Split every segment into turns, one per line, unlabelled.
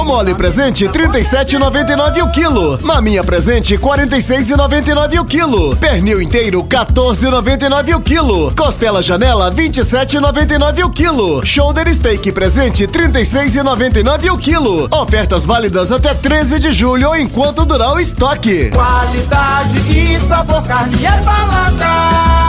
mole presente 37,99 o quilo. Maminha presente 46,99 o quilo. Pernil inteiro 14,99 o quilo. Costela janela 27,99 o quilo. Shoulder steak presente 36,99 o quilo. Ofertas válidas até 13 de julho ou enquanto durar o estoque.
Qualidade e sabor, carne é paladar.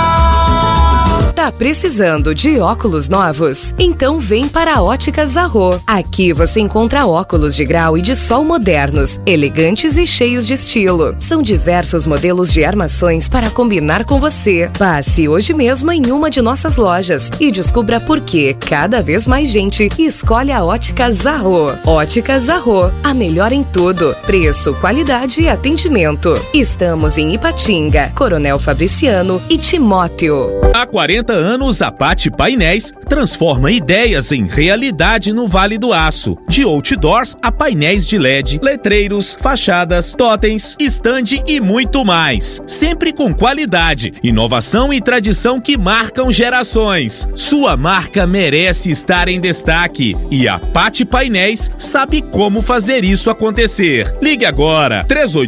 Tá precisando de óculos novos? Então vem para a Óticas Zarro. Aqui você encontra óculos de grau e de sol modernos, elegantes e cheios de estilo. São diversos modelos de armações para combinar com você. Passe hoje mesmo em uma de nossas lojas e descubra por que cada vez mais gente escolhe a Óticas Zarro. Óticas Zarro, a melhor em tudo. Preço, qualidade e atendimento. Estamos em Ipatinga, Coronel Fabriciano e Timóteo.
Há 40 anos, a Pati Painéis transforma ideias em realidade no Vale do Aço. De outdoors a painéis de LED, letreiros, fachadas, totens, stand e muito mais. Sempre com qualidade, inovação e tradição que marcam gerações. Sua marca merece estar em destaque e a Pati Painéis sabe como fazer isso acontecer. Ligue agora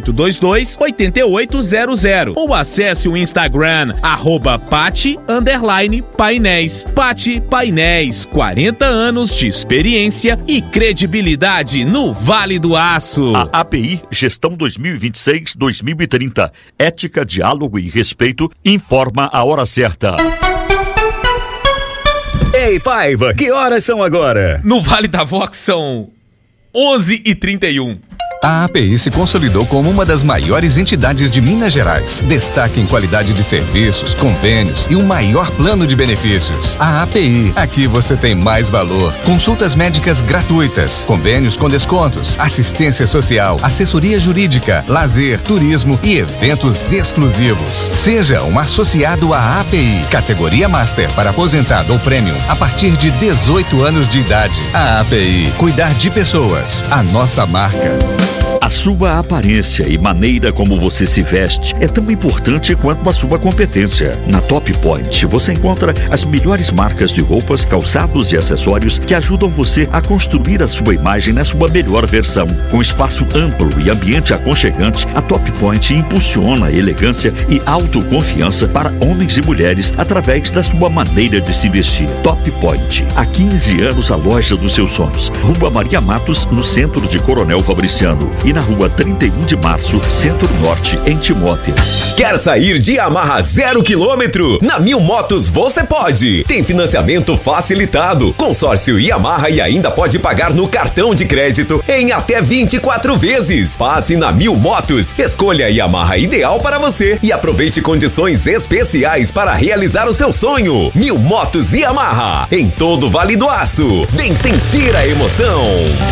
3822-8800 ou acesse o Instagram @Pati_Painéis. Pati Painéis, 40 anos de experiência e credibilidade no Vale do Aço.
A API Gestão 2026-2030, Ética, Diálogo e Respeito, informa a hora certa.
Ei, Paiva, que horas são agora?
No Vale da Vox são 11h31.
A API se consolidou como uma das maiores entidades de Minas Gerais. Destaque em qualidade de serviços, convênios e o maior plano de benefícios. A API, aqui você tem mais valor. Consultas médicas gratuitas, convênios com descontos, assistência social, assessoria jurídica, lazer, turismo e eventos exclusivos. Seja um associado à API, categoria Master para aposentado ou Premium, a partir de 18 anos de idade. A API, cuidar de pessoas, a nossa marca.
A sua aparência e maneira como você se veste é tão importante quanto a sua competência. Na Top Point você encontra as melhores marcas de roupas, calçados e acessórios que ajudam você a construir a sua imagem na sua melhor versão. Com espaço amplo e ambiente aconchegante, a Top Point impulsiona a elegância e autoconfiança para homens e mulheres através da sua maneira de se vestir. Top Point, há 15 anos a loja dos seus sonhos. Rua Maria Matos, no centro de Coronel Fabriciano, e na Rua 31 de Março, Centro-Norte, em Timóteo.
Quer sair de Yamaha 0 km? Na Mil Motos você pode. Tem financiamento facilitado, consórcio Yamaha e ainda pode pagar no cartão de crédito em até 24 vezes. Passe na Mil Motos, escolha a Yamaha ideal para você e aproveite condições especiais para realizar o seu sonho. Mil Motos Yamaha, em todo o Vale do Aço. Vem sentir a emoção.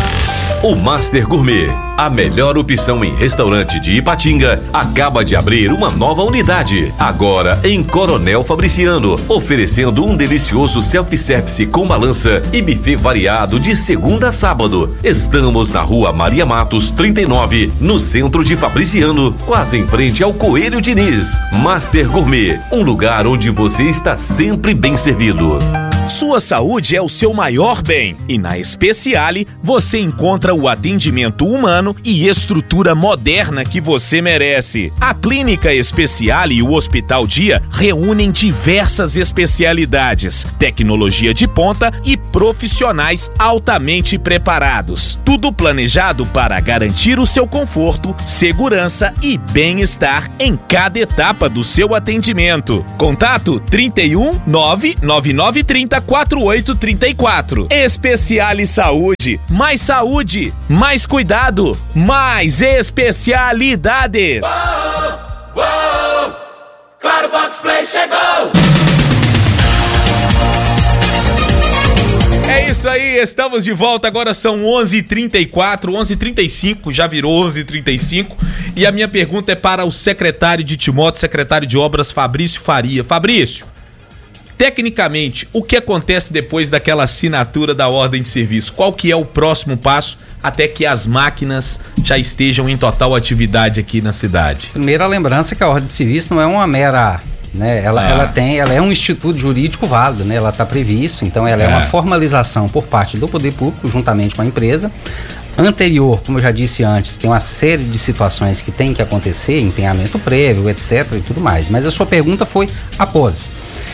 O Master Gourmet, a melhor opção em restaurante de Ipatinga, acaba de abrir uma nova unidade, agora em Coronel Fabriciano, oferecendo um delicioso self-service com balança e buffet variado de segunda a sábado. Estamos na Rua Maria Matos, 39, no centro de Fabriciano, quase em frente ao Coelho Diniz. Master Gourmet, um lugar onde você está sempre bem servido.
Sua saúde é o seu maior bem e na Speciale você encontra o atendimento humano e estrutura moderna que você merece. A Clínica Speciale e o Hospital Dia reúnem diversas especialidades, tecnologia de ponta e profissionais altamente preparados. Tudo planejado para garantir o seu conforto, segurança e bem-estar em cada etapa do seu atendimento. Contato 31 99930 4834. Speciale Saúde, mais cuidado, mais especialidades.
Claro Box Play chegou!
É isso aí, estamos de volta, agora são 11h34, 11h35, já virou 11h35, e a minha pergunta é para o secretário de Timóteo, secretário de Obras, Fabrício Faria. Fabrício, tecnicamente, o que acontece depois daquela assinatura da ordem de serviço? Qual que é o próximo passo até que as máquinas já estejam em total atividade aqui na cidade?
Primeira lembrança que a ordem de serviço não é uma mera... Né? Ela é um instituto jurídico válido, né? Ela está previsto, então ela é uma formalização por parte do poder público juntamente com a empresa anterior, como eu já disse antes, tem uma série de situações que tem que acontecer, empenhamento prévio, etc. e tudo mais. Mas a sua pergunta foi após.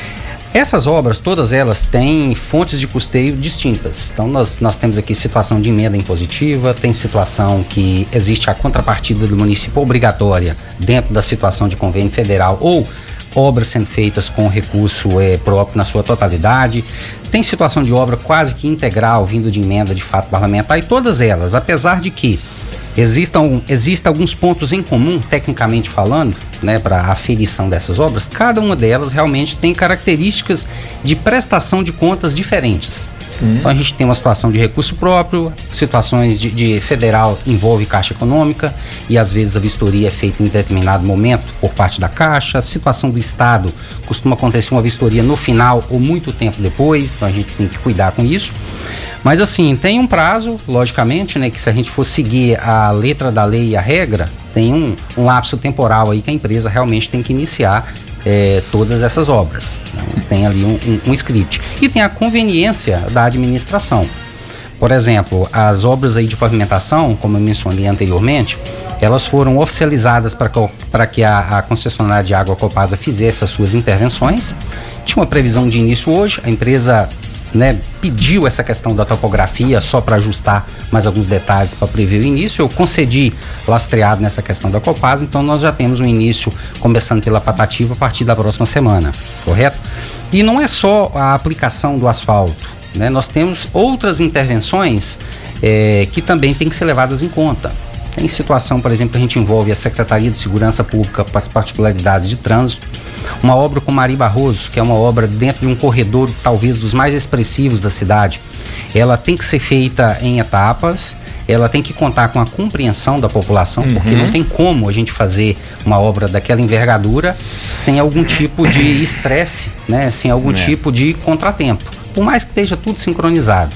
Essas obras, todas elas têm fontes de custeio distintas. Então nós temos aqui situação de emenda impositiva, tem situação que existe a contrapartida do município obrigatória dentro da situação de convênio federal ou obras sendo feitas com recurso próprio na sua totalidade. Tem situação de obra quase que integral vindo de emenda de fato parlamentar, e todas elas, apesar de que existam alguns pontos em comum, tecnicamente falando, né, para a aferição dessas obras, cada uma delas realmente tem características de prestação de contas diferentes. Então a gente tem uma situação de recurso próprio, situações de federal envolve Caixa Econômica e às vezes a vistoria é feita em determinado momento por parte da Caixa. A situação do Estado costuma acontecer uma vistoria no final ou muito tempo depois, então a gente tem que cuidar com isso. Mas assim, tem um prazo, logicamente, né, que se a gente for seguir a letra da lei e a regra, tem um lapso temporal aí que a empresa realmente tem que iniciar todas essas obras. Então, tem ali um script. E tem a conveniência da administração. Por exemplo, as obras aí de pavimentação, como eu mencionei anteriormente, elas foram oficializadas para que a concessionária de água Copasa fizesse as suas intervenções. Tinha uma previsão de início hoje, a empresa, né, pediu essa questão da topografia só para ajustar mais alguns detalhes para prever o início. Eu concedi lastreado nessa questão da Copasa, então nós já temos um início começando pela Patativa a partir da próxima semana, correto? E não é só a aplicação do asfalto, né? Nós temos outras intervenções que também têm que ser levadas em conta. Tem situação, por exemplo, que a gente envolve a Secretaria de Segurança Pública para as particularidades de trânsito, uma obra com Mari Barroso, que é uma obra dentro de um corredor talvez dos mais expressivos da cidade. Ela tem que ser feita em etapas, ela tem que contar com a compreensão da população, porque não tem como a gente fazer uma obra daquela envergadura sem algum tipo de estresse, né? Sem algum tipo de contratempo, por mais que esteja tudo sincronizado.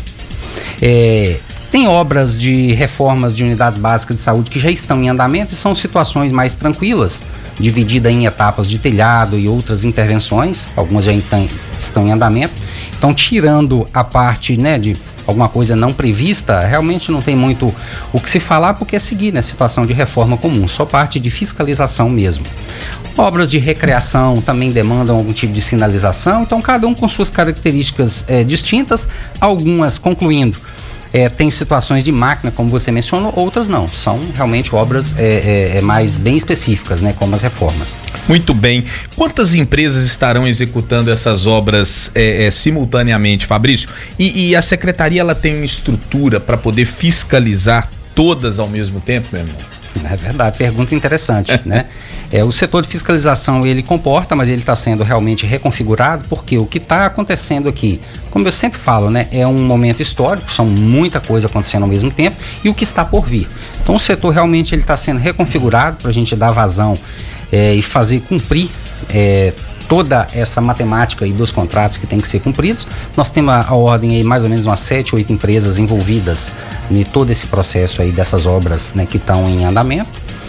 Tem obras de reformas de unidades básicas de saúde que já estão em andamento e são situações mais tranquilas, dividida em etapas de telhado e outras intervenções, algumas já estão em andamento. Então, tirando a parte, né, de alguma coisa não prevista, realmente não tem muito o que se falar, porque é seguir, né, situação de reforma comum, só parte de fiscalização mesmo. Obras de recreação também demandam algum tipo de sinalização, então cada um com suas características distintas, algumas concluindo. Tem situações de máquina, como você mencionou, outras não. São realmente obras mais bem específicas, né, como as reformas.
Muito bem. Quantas empresas estarão executando essas obras simultaneamente, Fabrício? E a secretaria, ela tem uma estrutura para poder fiscalizar todas ao mesmo tempo, meu irmão?
É verdade, pergunta interessante, né? O setor de fiscalização, ele comporta, mas ele está sendo realmente reconfigurado, porque o que está acontecendo aqui, como eu sempre falo, né, é um momento histórico, são muita coisa acontecendo ao mesmo tempo, e o que está por vir. Então o setor realmente está sendo reconfigurado para a gente dar vazão e fazer cumprir toda essa matemática aí dos contratos que tem que ser cumpridos. Nós temos a ordem aí mais ou menos umas 7, 8 empresas envolvidas em todo esse processo aí dessas obras, né, que estão em andamento.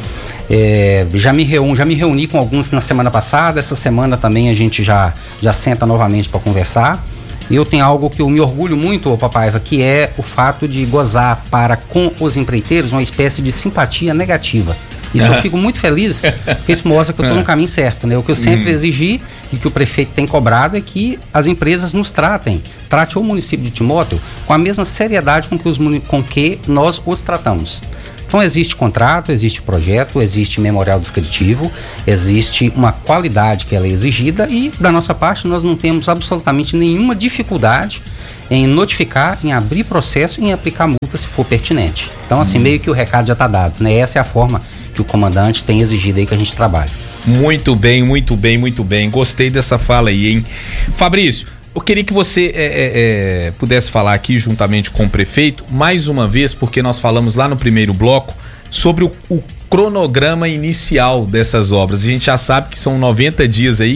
Já me reuni com alguns na semana passada. Essa semana também a gente já senta novamente para conversar. E eu tenho algo que eu me orgulho muito, Papaiva, que é o fato de gozar para com os empreiteiros uma espécie de simpatia negativa. Isso eu fico muito feliz, porque isso mostra que eu estou no caminho certo, né? O que eu sempre exigi e que o prefeito tem cobrado é que as empresas nos trate o município de Timóteo com a mesma seriedade com que nós os tratamos. Então existe contrato, existe projeto, existe memorial descritivo, existe uma qualidade que ela é exigida e da nossa parte nós não temos absolutamente nenhuma dificuldade em notificar, em abrir processo e em aplicar multa se for pertinente. Então assim, meio que o recado já está dado, né? Essa é a forma que o comandante tem exigido aí que a gente trabalhe.
Muito bem, muito bem, muito bem. Gostei dessa fala aí, hein? Fabrício, eu queria que você pudesse falar aqui juntamente com o prefeito, mais uma vez, porque nós falamos lá no primeiro bloco sobre o cronograma inicial dessas obras. A gente já sabe que são 90 dias aí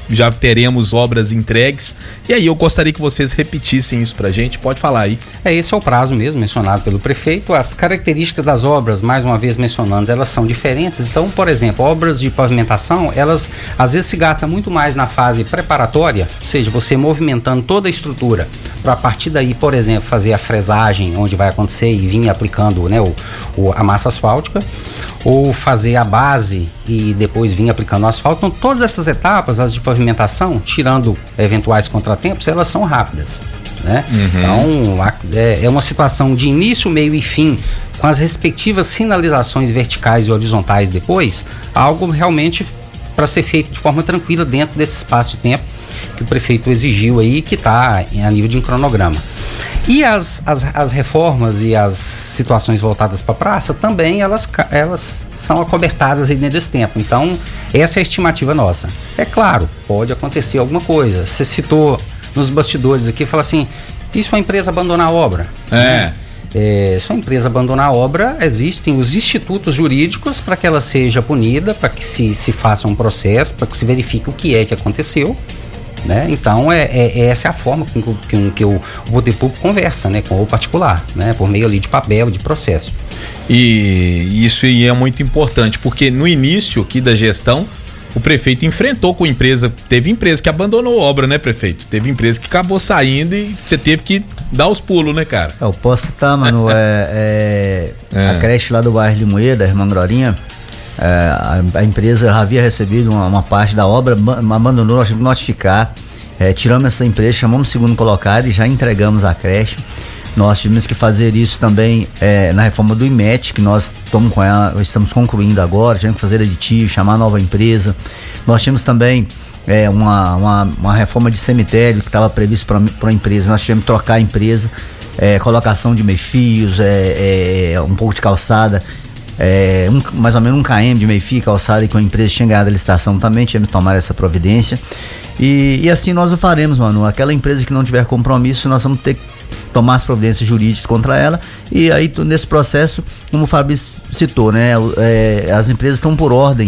já teremos obras entregues. E aí eu gostaria que vocês repetissem isso pra gente. Pode falar aí.
Esse é o prazo mesmo mencionado pelo prefeito. As características das obras, mais uma vez mencionando, elas são diferentes. Então, por exemplo, obras de pavimentação, elas às vezes se gastam muito mais na fase preparatória, ou seja, você movimentando toda a estrutura para a partir daí, por exemplo, fazer a fresagem onde vai acontecer e vir aplicando, né, a massa asfáltica, ou fazer a base e depois vir aplicando o asfalto. Então, todas essas etapas, as de pavimentação, tirando eventuais contratempos, elas são rápidas, né? Então, é uma situação de início, meio e fim, com as respectivas sinalizações verticais e horizontais depois, algo realmente para ser feito de forma tranquila dentro desse espaço de tempo que o prefeito exigiu aí, que está a nível de um cronograma. E as reformas e as situações voltadas para a praça também, elas são acobertadas aí dentro desse tempo. Então, essa é a estimativa nossa. É claro, pode acontecer alguma coisa. Você citou nos bastidores aqui, fala assim, e se a empresa abandonar a obra? Se a empresa abandonar a obra, existem os institutos jurídicos para que ela seja punida, para que se faça um processo, para que se verifique o que é que aconteceu. Né? Então, essa é a forma que o poder público conversa, né, com o particular, né, por meio ali de papel, de processo.
E isso aí é muito importante, porque no início aqui da gestão, o prefeito enfrentou com empresa, teve empresa que abandonou a obra, né, prefeito? Teve empresa que acabou saindo e você teve que dar os pulos, né, cara?
Eu posso citar, mano, a creche lá do bairro de Moeda, Irmã Glorinha. A empresa já havia recebido uma parte da obra, abandonou, nós tivemos que notificar, tiramos essa empresa, chamamos o segundo colocado e já entregamos a creche. Nós tivemos que fazer isso também na reforma do IMET, que nós estamos concluindo agora, tivemos que fazer aditivo, chamar a nova empresa. Nós tínhamos também uma reforma de cemitério que estava previsto para a empresa, nós tivemos que trocar a empresa, colocação de meio-fios, um pouco de calçada, mais ou menos 1 km de meio-fio calçada, e com a empresa tinha ganhado a licitação também, tivemos que tomar essa providência. E assim nós o faremos, mano. Aquela empresa que não tiver compromisso, nós vamos ter que tomar as providências jurídicas contra ela. E aí, nesse processo, como o Fábio citou, né, as empresas estão por ordem,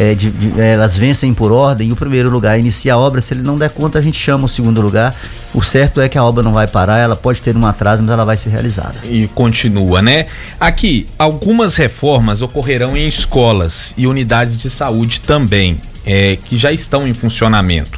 elas vencem por ordem, e o primeiro lugar inicia a obra. Se ele não der conta, a gente chama o segundo lugar. O certo é que a obra não vai parar, ela pode ter um atraso, mas ela vai ser realizada.
E continua, né? Aqui, algumas reformas ocorrerão em escolas e unidades de saúde também, que já estão em funcionamento.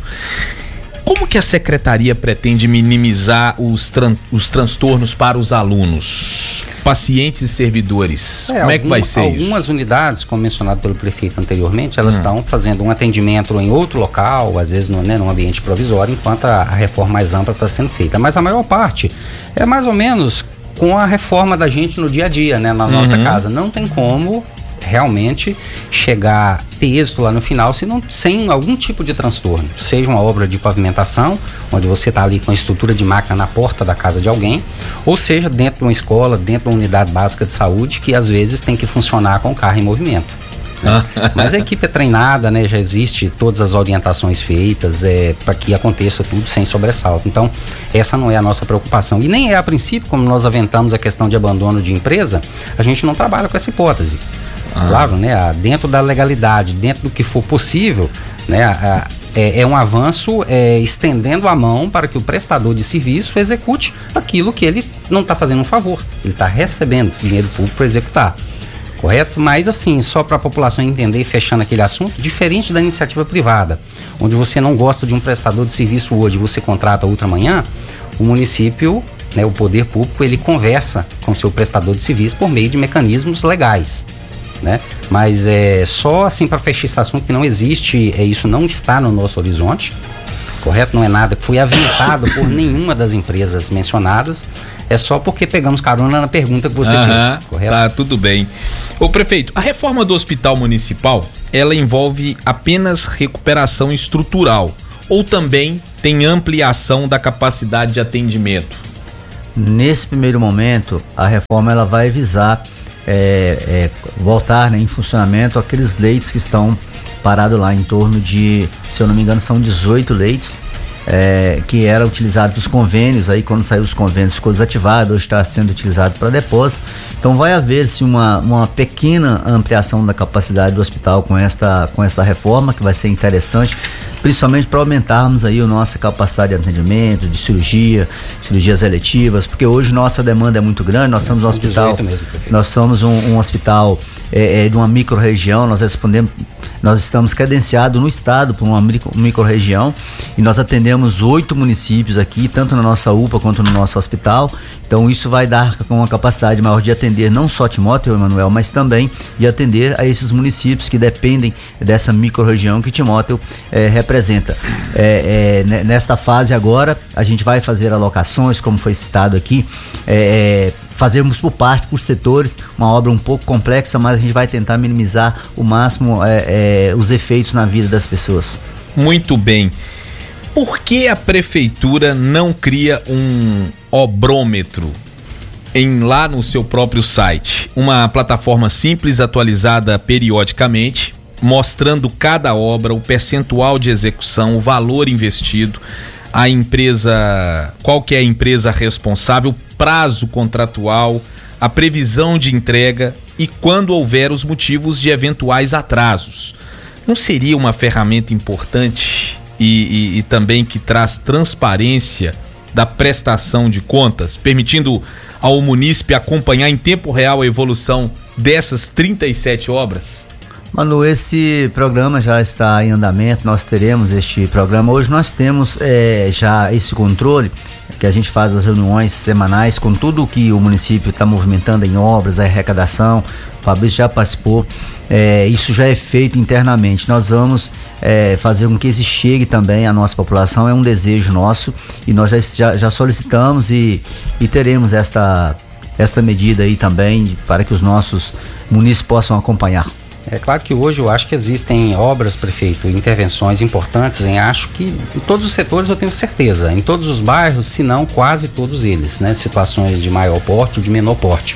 Como que a secretaria pretende minimizar os transtornos para os alunos, pacientes e servidores? Como é que vai ser isso?
Algumas unidades, como mencionado pelo prefeito anteriormente, elas estão fazendo um atendimento em outro local, às vezes num ambiente provisório, enquanto a reforma mais ampla está sendo feita. Mas a maior parte é mais ou menos com a reforma da gente no dia a dia, né, na nossa casa. Não tem como realmente chegar, ter êxito lá no final sem algum tipo de transtorno, seja uma obra de pavimentação, onde você está ali com a estrutura de máquina na porta da casa de alguém, ou seja, dentro de uma escola, dentro de uma unidade básica de saúde, que às vezes tem que funcionar com o carro em movimento. Mas a equipe é treinada, né, já existe todas as orientações feitas para que aconteça tudo sem sobressalto. Então, essa não é a nossa preocupação. E nem é a princípio, como nós aventamos a questão de abandono de empresa, a gente não trabalha com essa hipótese. Claro, né, dentro da legalidade, dentro do que for possível, né, é um avanço estendendo a mão para que o prestador de serviço execute aquilo que ele não está fazendo um favor, ele está recebendo dinheiro público para executar, correto? Mas assim, só para a população entender e fechando aquele assunto, diferente da iniciativa privada, onde você não gosta de um prestador de serviço hoje, você contrata outro amanhã, o município, né, o poder público, ele conversa com seu prestador de serviço por meio de mecanismos legais. Né? Mas só assim para fechar esse assunto, que não existe, isso não está no nosso horizonte, correto? Não é nada que foi aventado por nenhuma das empresas mencionadas, é só porque pegamos carona na pergunta que você fez, correto?
Tá, tudo bem. Ô prefeito, a reforma do hospital municipal, ela envolve apenas recuperação estrutural ou também tem ampliação da capacidade de atendimento?
Nesse primeiro momento, a reforma ela vai visar voltar, né, em funcionamento aqueles leitos que estão parados lá, em torno de, se eu não me engano, são 18 leitos. que era utilizado para os convênios, aí quando saiu os convênios ficou desativado, hoje está sendo utilizado para depósito. Então vai haver-se uma pequena ampliação da capacidade do hospital com esta reforma, que vai ser interessante, principalmente para aumentarmos aí a nossa capacidade de atendimento, de cirurgias eletivas, porque hoje nossa demanda é muito grande. Nós somos um hospital, nós somos um hospital de uma micro-região, nós estamos credenciados no estado por uma micro-região e nós atendemos 8 municípios aqui, tanto na nossa UPA quanto no nosso hospital. Então isso vai dar uma capacidade maior de atender não só Timóteo, Emanuel, mas também de atender a esses municípios que dependem dessa micro-região que Timóteo representa. Nesta fase agora, a gente vai fazer alocações, como foi citado aqui, fazermos por setores, uma obra um pouco complexa, mas a gente vai tentar minimizar o máximo os efeitos na vida das pessoas.
Muito bem. Por que a prefeitura não cria um obrômetro lá no seu próprio site? Uma plataforma simples, atualizada periodicamente, mostrando cada obra, o percentual de execução, o valor investido, a empresa, qual que é a empresa responsável, prazo contratual, a previsão de entrega e quando houver os motivos de eventuais atrasos. Não seria uma ferramenta importante e também que traz transparência da prestação de contas, permitindo ao munícipe acompanhar em tempo real a evolução dessas 37 obras?
Manu, esse programa já está em andamento, nós teremos este programa. Hoje nós temos já esse controle, que a gente faz as reuniões semanais com tudo que o município está movimentando em obras, a arrecadação. O Fabrício já participou, isso já é feito internamente. Nós vamos fazer com que esse chegue também à nossa população, é um desejo nosso e nós já solicitamos e teremos esta medida aí também para que os nossos munícipes possam acompanhar.
É claro que hoje eu acho que existem obras, prefeito, intervenções importantes acho que em todos os setores eu tenho certeza, em todos os bairros, se não quase todos eles, né? Situações de maior porte ou de menor porte.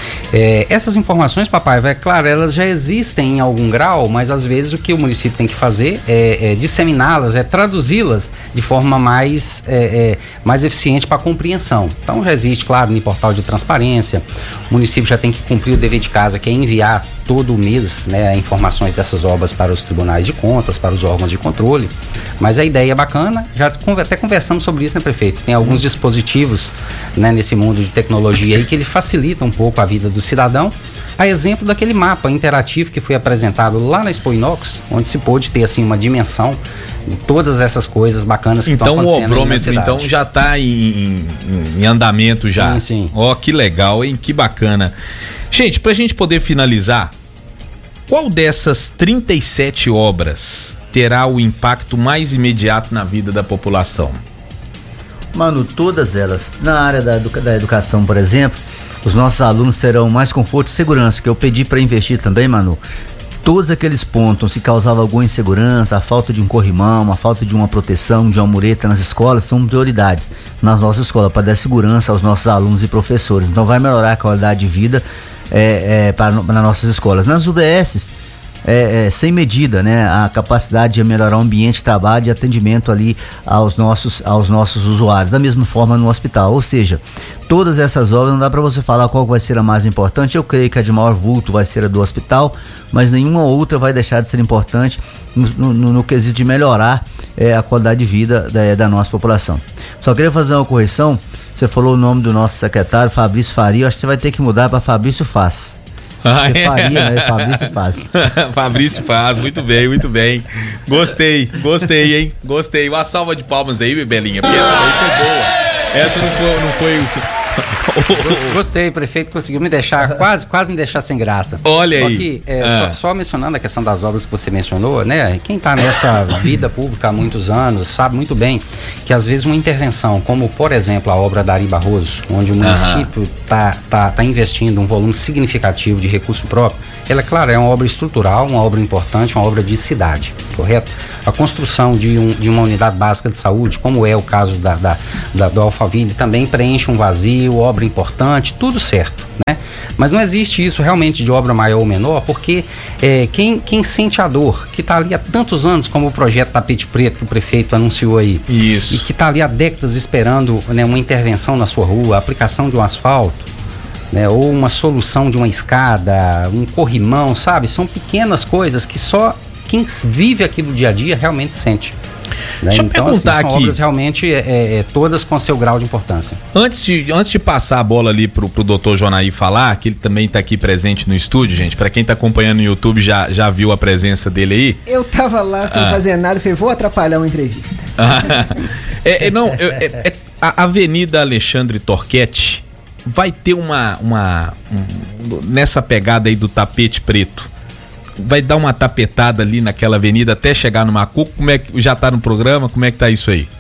Essas informações, papai, claro, elas já existem em algum grau, mas às vezes o que o município tem que fazer é disseminá-las, traduzi-las de forma mais eficiente para a compreensão. Então já existe, claro, no portal de transparência, o município já tem que cumprir o dever de casa, que é enviar todo mês, né, informações dessas obras para os tribunais de contas, para os órgãos de controle, mas a ideia é bacana, já até conversamos sobre isso, né, prefeito? Tem alguns dispositivos, né, nesse mundo de tecnologia aí que ele facilita um pouco a vida do cidadão, a exemplo daquele mapa interativo que foi apresentado lá na Expo Inox, onde se pôde ter assim uma dimensão de todas essas coisas bacanas que estão acontecendo. Então o obrômetro então já está em andamento já.
Sim. Ó, que legal, hein? Que bacana. Gente, pra gente poder finalizar, qual dessas 37 obras terá o impacto mais imediato na vida da população?
Mano, todas elas. Na área da educação, por exemplo, os nossos alunos terão mais conforto e segurança, que eu pedi para investir também, Manu. Todos aqueles pontos que causavam alguma insegurança, a falta de um corrimão, a falta de uma proteção, de uma mureta nas escolas, são prioridades nas nossas escolas, para dar segurança aos nossos alunos e professores. Então vai melhorar a qualidade de vida nas nossas escolas. Nas UBSs, sem medida, né? A capacidade de melhorar o ambiente de trabalho e atendimento ali aos nossos usuários, da mesma forma no hospital. Ou seja, todas essas obras, não dá para você falar qual vai ser a mais importante. Eu creio que a de maior vulto vai ser a do hospital, mas nenhuma outra vai deixar de ser importante no quesito de melhorar a qualidade de vida da nossa população. Só queria fazer uma correção. Você falou o nome do nosso secretário, Fabrício Faria. Eu acho que você vai ter que mudar para Fabrício Faz. Faria, né? Fabrício Faz.
Fabrício Faz, muito bem, muito bem. Gostei, hein? Gostei. Uma salva de palmas aí, Belinha, porque essa aí foi boa. Essa não foi
Gostei, prefeito conseguiu me deixar, quase me deixar sem graça.
Olha aí.
Só mencionando a questão das obras que você mencionou, né? Quem está nessa vida pública há muitos anos sabe muito bem que às vezes uma intervenção, como por exemplo a obra da Ari Barroso, onde o município tá investindo um volume significativo de recurso próprio, ela, claro, é uma obra estrutural, uma obra importante, uma obra de cidade, correto? A construção de uma unidade básica de saúde, como é o caso do Alphaville, também preenche um vazio, recebeu obra importante, tudo certo, né? Mas não existe isso realmente de obra maior ou menor, porque quem sente a dor, que está ali há tantos anos, como o projeto Tapete Preto que o prefeito anunciou aí,
isso,
e que está ali há décadas esperando, né, uma intervenção na sua rua, a aplicação de um asfalto, né, ou uma solução de uma escada, um corrimão, sabe? São pequenas coisas que só quem vive aquilo dia a dia realmente sente. Né?
Deixa eu
então,
perguntar
assim, são
aqui.
obras realmente todas com seu grau de importância.
Antes de passar a bola ali pro Dr. Jonaí falar, que ele também tá aqui presente no estúdio, gente, pra quem tá acompanhando no YouTube já viu a presença dele aí.
Eu tava lá sem fazer nada e falei, vou atrapalhar uma entrevista.
A Avenida Alexandre Torquete vai ter nessa pegada aí do tapete preto, vai dar uma tapetada ali naquela avenida até chegar no Macuco? Como é que já tá no programa? Como é que tá isso aí?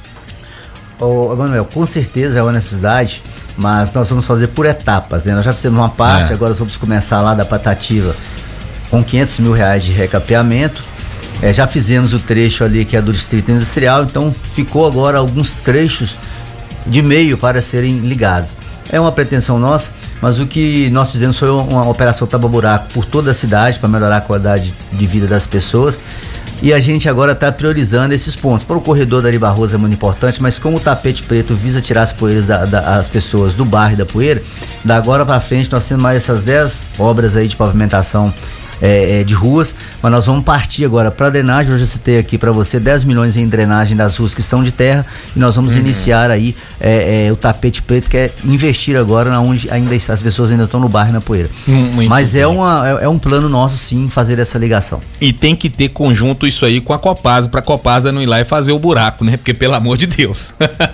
Ô, Manuel, com certeza é uma necessidade, mas nós vamos fazer por etapas, né? Nós já fizemos uma parte, agora vamos começar lá da Patativa com R$500 mil de recapeamento. Já fizemos o trecho ali que é do Distrito Industrial, então ficou agora alguns trechos de meio para serem ligados. É uma pretensão nossa, mas o que nós fizemos foi uma operação tapa-buraco por toda a cidade para melhorar a qualidade de vida das pessoas, e a gente agora está priorizando esses pontos. Para o corredor da Ari Barroso é muito importante, mas como o tapete preto visa tirar as poeiras das pessoas do bairro e da poeira, da agora para frente nós temos mais essas 10 obras aí de pavimentação de ruas, mas nós vamos partir agora para drenagem. Hoje eu citei aqui para você 10 milhões em drenagem das ruas que são de terra, e nós vamos iniciar aí o tapete preto, que é investir agora onde ainda as pessoas ainda estão no bairro e na poeira. Mas é um plano nosso sim fazer essa ligação.
E tem que ter conjunto isso aí com a Copasa, pra Copasa não ir lá e fazer o buraco, né? Porque pelo amor de Deus.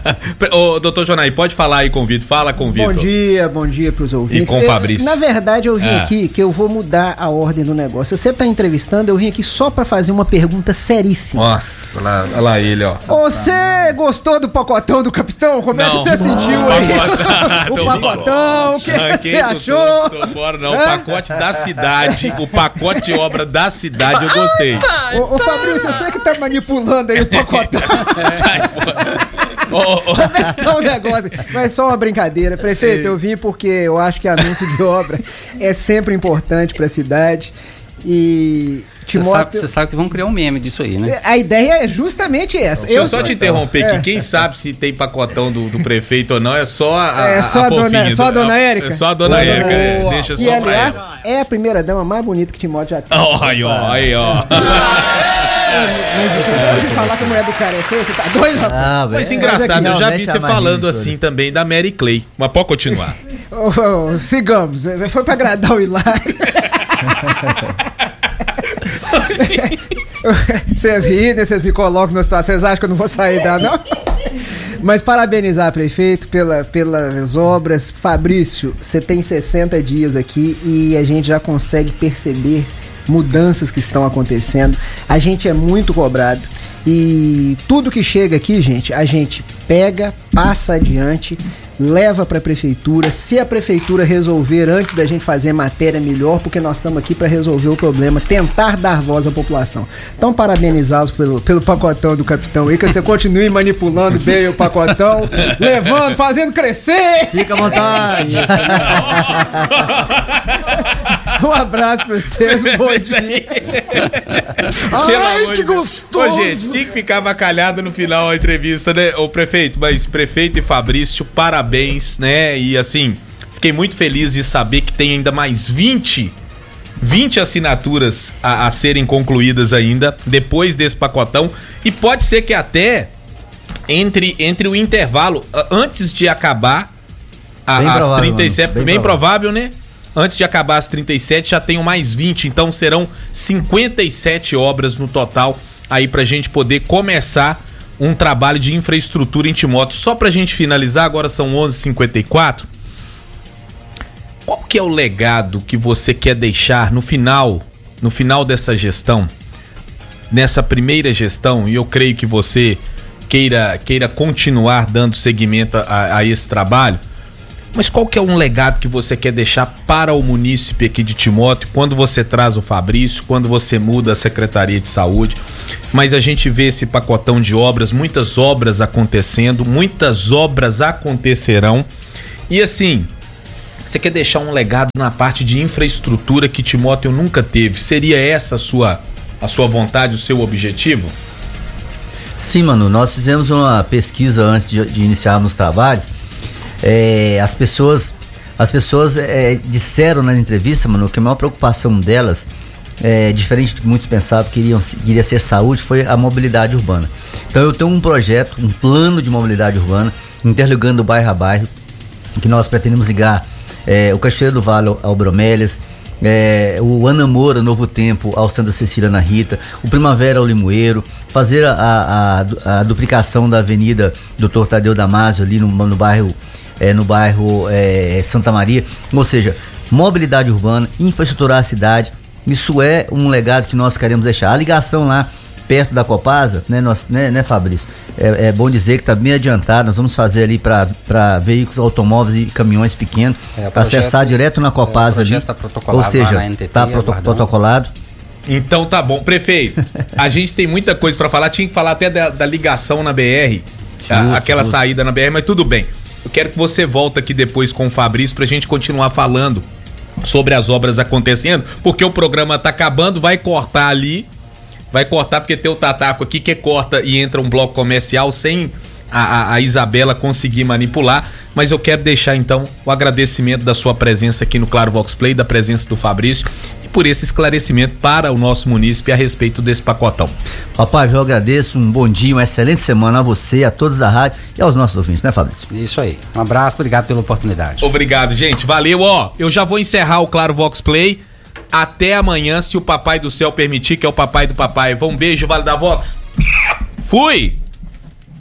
Ô, doutor Jonaí, pode falar aí com o Vitor. Fala com o Vitor.
Bom dia pros ouvintes.
E com o Fabrício.
Na verdade eu vim aqui que eu vou mudar a ordem do negócio. Você tá entrevistando, eu vim aqui só pra fazer uma pergunta seríssima.
Nossa, olha lá ele, ó.
Você gostou do pacotão do capitão? Como é que você sentiu aí? O pacotão, o que você achou?
Tô fora, não. O pacote da cidade, o pacote de obra da cidade, eu gostei.
Ô Fabrício, você que tá manipulando aí o pacotão.
Sai fora.
Não, negócio, mas só uma brincadeira. Prefeito, eu vim porque eu acho que anúncio de obra é sempre importante pra cidade. E
Você sabe que vão criar um meme disso aí, né?
A ideia é justamente essa.
Deixa eu só te interromper, que quem sabe se tem pacotão do prefeito ou não é só a
dona Érica?
É só a dona Érica, deixa só pra ela.
É a primeira dama mais bonita que Timóteo já tem.
Aí, ó.
Mas você não pode falar que a mulher do cara é feia, você tá doido, rapaz?
Mas engraçado, eu já vi você falando assim também da Mary Clay. Mas pode continuar.
Sigamos, foi pra agradar o Hilário. Vocês riem, vocês me colocam na situação, vocês acham que eu não vou sair da não? Mas parabenizar, prefeito, pelas obras. Fabrício, você tem 60 dias aqui e a gente já consegue perceber mudanças que estão acontecendo. A gente é muito cobrado e tudo que chega aqui, gente, a gente pega, passa adiante, leva para a prefeitura. Se a prefeitura resolver antes da gente fazer matéria, melhor, porque nós estamos aqui para resolver o problema, tentar dar voz à população. Então, parabenizá-los pelo pacotão do capitão aí, que você continue manipulando bem o pacotão, levando, fazendo crescer.
Fica à vontade.
Um abraço pra vocês, um bom dia.
Ai, que gostoso.
Ô, gente, tinha que ficar bacalhada no final a entrevista, né? O prefeito, mas prefeito e Fabrício, parabéns, né? E assim, fiquei muito feliz de saber que tem ainda mais 20 assinaturas a serem concluídas ainda, depois desse pacotão. E pode ser que até entre o intervalo, antes de acabar as 37, bem provável, né? Antes de acabar as 37, já tenho mais 20, então serão 57 obras no total aí pra gente poder começar um trabalho de infraestrutura em Timóteo. Só pra gente finalizar, agora são 11h54. Qual que é o legado que você quer deixar no final dessa gestão, nessa primeira gestão, e eu creio que você queira continuar dando seguimento a esse trabalho? Mas qual que é um legado que você quer deixar para o munícipe aqui de Timóteo, quando você traz o Fabrício, quando você muda a Secretaria de Saúde? Mas a gente vê esse pacotão de obras, muitas obras acontecendo, muitas obras acontecerão, E assim, você quer deixar um legado na parte de infraestrutura que Timóteo nunca teve. Seria essa a sua vontade, o seu objetivo?
Sim, Manu, nós fizemos uma pesquisa antes de iniciarmos os trabalhos. As pessoas disseram na entrevista, Manu, que a maior preocupação delas, diferente do que muitos pensavam que iria ser saúde, foi a mobilidade urbana. Então eu tenho um projeto, um plano de mobilidade urbana, interligando bairro a bairro, que nós pretendemos ligar o Cachoeiro do Vale ao Bromélias, o Ana Moura, Novo Tempo, ao Santa Cecília na Rita, o Primavera ao Limoeiro, fazer a duplicação da Avenida Dr. Tadeu Damasio ali no bairro Santa Maria, ou seja, mobilidade urbana, infraestruturar a cidade. Isso é um legado que nós queremos deixar. A ligação lá perto da Copasa, né, Fabrício? É bom dizer que está bem adiantado. Nós vamos fazer ali para veículos, automóveis e caminhões pequenos, para acessar direto na Copasa ali. Tá ou seja, está protocolado.
Então tá bom, prefeito. A gente tem muita coisa para falar. Tinha que falar até da ligação na BR, aquela saída na BR, mas tudo bem. Eu quero que você volte aqui depois com o Fabrício pra gente continuar falando sobre as obras acontecendo, porque o programa tá acabando, vai cortar ali, porque tem o Tataco aqui que corta e entra um bloco comercial sem a Isabela conseguir manipular, mas eu quero deixar então o agradecimento da sua presença aqui no Claro Vox Play, da presença do Fabrício e por esse esclarecimento para o nosso munícipe a respeito desse pacotão.
Papai, eu agradeço, um bom dia, uma excelente semana a você, a todos da rádio e aos nossos ouvintes, né, Fabrício?
Isso aí, um abraço, obrigado pela oportunidade.
Obrigado, gente, valeu, eu já vou encerrar o Claro Vox Play, até amanhã, se o Papai do Céu permitir, que é o papai do papai. Um beijo, Vale da Vox. Fui!